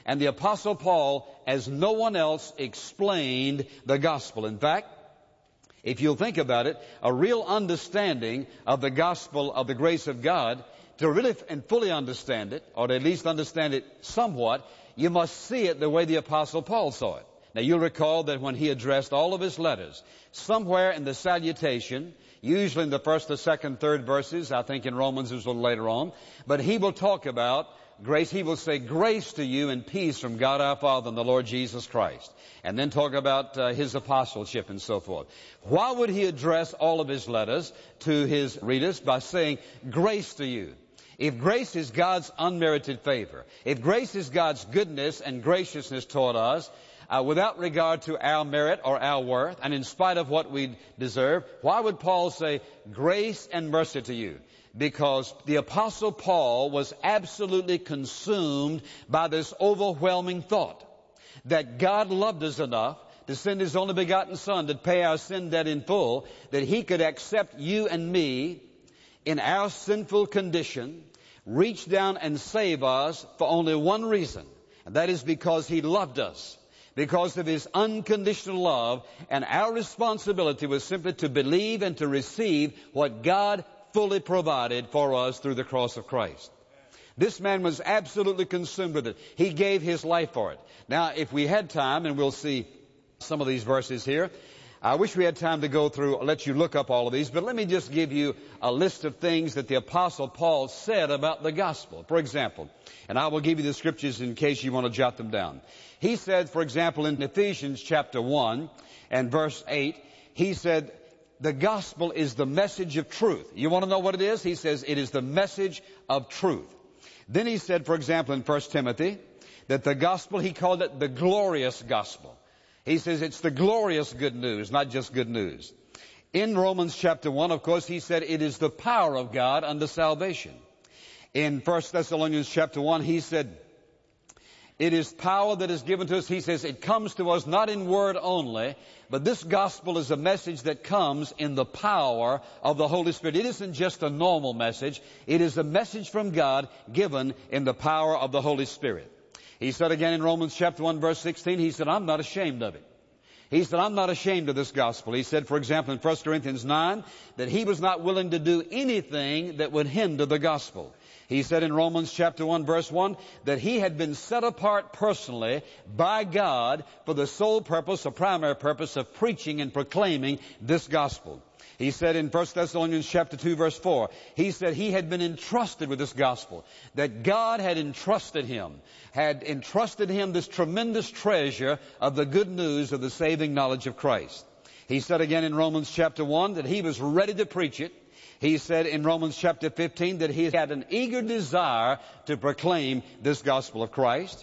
And the Apostle Paul, as no one else, explained the gospel. In fact, if you'll think about it, a real understanding of the gospel of the grace of God, to really and fully understand it, or to at least understand it somewhat, you must see it the way the Apostle Paul saw it. Now, you'll recall that when he addressed all of his letters, somewhere in the salutation, usually in the first, the second, third verses, I think in Romans it was a little later on, but he will talk about grace. He will say, grace to you and peace from God our Father and the Lord Jesus Christ. And then talk about his apostleship and so forth. Why would he address all of his letters to his readers by saying, grace to you? If grace is God's unmerited favor, if grace is God's goodness and graciousness toward us, without regard to our merit or our worth, and in spite of what we deserve, why would Paul say, grace and mercy to you? Because the Apostle Paul was absolutely consumed by this overwhelming thought that God loved us enough to send His only begotten Son to pay our sin debt in full, that He could accept you and me in our sinful condition, reach down and save us for only one reason, and that is because He loved us. Because of His unconditional love, and our responsibility was simply to believe and to receive what God fully provided for us through the cross of Christ. This man was absolutely consumed with it. He gave his life for it. Now, if we had time, and we'll see some of these verses here, I wish we had time to go through, let you look up all of these, but let me just give you a list of things that the Apostle Paul said about the gospel. For example, and I will give you the scriptures in case you want to jot them down. He said, for example, in Ephesians chapter 1 and verse 8, he said, the gospel is the message of truth. You want to know what it is? He says, it is the message of truth. Then he said, for example, in 1 Timothy, that the gospel, he called it the glorious gospel. He says it's the glorious good news, not just good news. In Romans chapter 1, of course, he said it is the power of God unto salvation. In 1 Thessalonians chapter 1, he said, it is power that is given to us. He says it comes to us not in word only, but this gospel is a message that comes in the power of the Holy Spirit. It isn't just a normal message. It is a message from God given in the power of the Holy Spirit. He said again in Romans chapter 1 verse 16, he said, I'm not ashamed of it. He said, I'm not ashamed of this gospel. He said, for example, in 1 Corinthians 9, that he was not willing to do anything that would hinder the gospel. He said in Romans chapter 1 verse 1 that he had been set apart personally by God for the sole purpose, the primary purpose of preaching and proclaiming this gospel. He said in 1 Thessalonians chapter 2 verse 4, he said he had been entrusted with this gospel, that God had entrusted him this tremendous treasure of the good news of the saving knowledge of Christ. He said again in Romans chapter 1 that he was ready to preach it. He said in Romans chapter 15 that he had an eager desire to proclaim this gospel of Christ.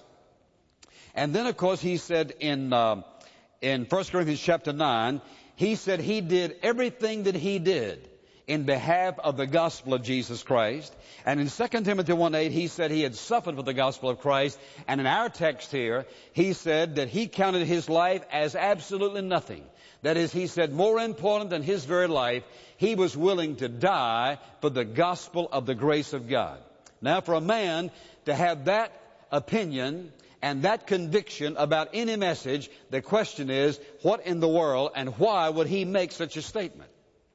And then, of course, he said in 1 Corinthians chapter 9, he said he did everything that he did in behalf of the gospel of Jesus Christ. And in 2 Timothy 1:8, he said he had suffered for the gospel of Christ. And in our text here, he said that he counted his life as absolutely nothing. That is, he said, more important than his very life, he was willing to die for the gospel of the grace of God. Now, for a man to have that opinion and that conviction about any message, the question is, what in the world and why would he make such a statement?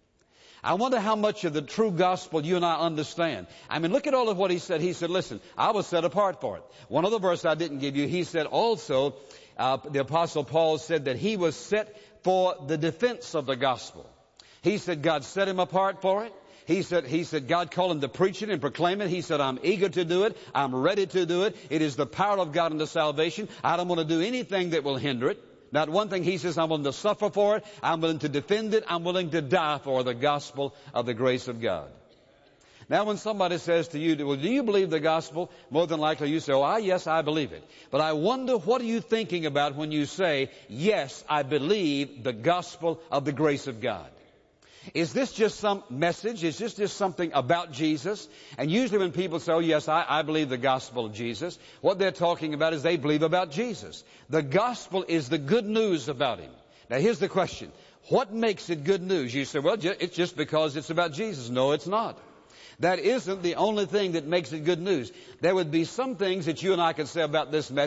I wonder how much of the true gospel you and I understand. I mean, look at all of what he said. He said, listen, I was set apart for it. One other verse I didn't give you, he said also, the Apostle Paul said that he was set for the defense of the gospel. He said God set him apart for it. He said God called him to preach it and proclaim it. He said, I'm eager to do it. I'm ready to do it. It is the power of God unto salvation. I don't want to do anything that will hinder it. Not one thing. He says, I'm willing to suffer for it. I'm willing to defend it. I'm willing to die for the gospel of the grace of God. Now, when somebody says to you, well, do you believe the gospel? More than likely you say, oh, yes, I believe it. But I wonder, what are you thinking about when you say, yes, I believe the gospel of the grace of God? Is this just some message? Is this just something about Jesus? And usually when people say, oh, yes, I believe the gospel of Jesus, what they're talking about is they believe about Jesus. The gospel is the good news about him. Now, here's the question. What makes it good news? You say, well, it's just because it's about Jesus. No, it's not. That isn't the only thing that makes it good news. There would be some things that you and I could say about this message